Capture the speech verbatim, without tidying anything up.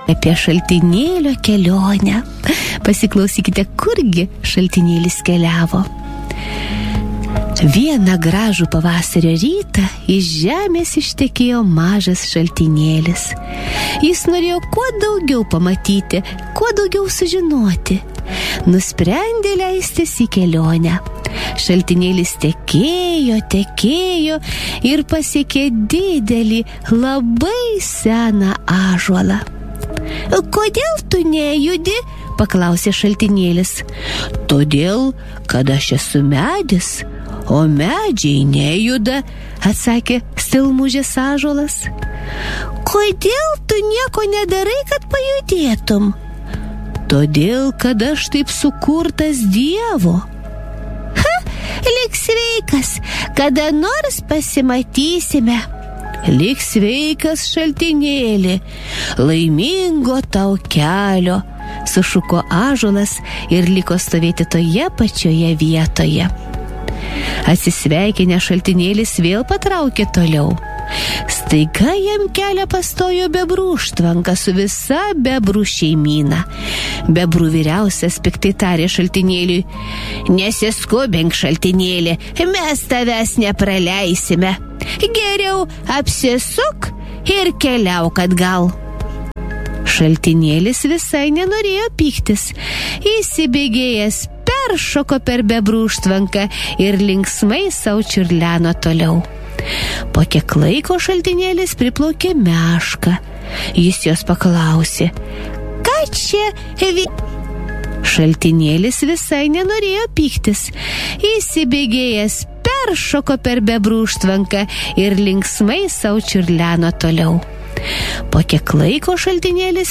apie šaltinėlio kelionę. Pasiklausykite, kurgi šaltinėlis keliavo. Vieną gražų pavasario rytą iš žemės ištekėjo mažas šaltinėlis. Jis norėjo kuo daugiau pamatyti, kuo daugiau sužinoti. Nusprendė leistis į kelionę. Šaltinėlis tekėjo, tekėjo ir pasiekė didelį, labai seną ąžuolą. Kodėl tu nejudi? Paklausė šaltinėlis. Todėl, kad aš esu medis, o medžiai nejuda, atsakė stilmužės ąžuolas. Kodėl tu nieko nedarai, kad pajudėtum? Todėl, kad aš taip sukurtas Dievo. Ha, lik sveikas, kada nors pasimatysime. Lik sveikas, šaltinėli, laimingo tau kelio, sušuko ąžuolas ir liko stovėti toje pačioje vietoje. Atsisveikinę šaltinėlis vėl patraukė toliau. Staiga jam kelią pastojo bebrų užtvanka su visa bebrų šeimyna. Bebrų vyriausias piktai tarė šaltinėliui: Nesiskubink, šaltinėlį, mes tavęs nepraleisime. Geriau apsisuk ir keliauk atgal. Šaltinėlis visai nenorėjo pyktis. Įsibėgėjęs peršoko per bebrų užtvanką ir linksmai sau čiurleno toliau. Po kiek laiko šaltinėlis priplaukė mešką. Jis jos paklausė: Ką čia vi... Šaltinėlis visai nenorėjo pyktis. Įsibėgėjęs peršoko per bebrų užtvanką ir linksmai sau čiurleno toliau. Po kiek laiko šaltinėlis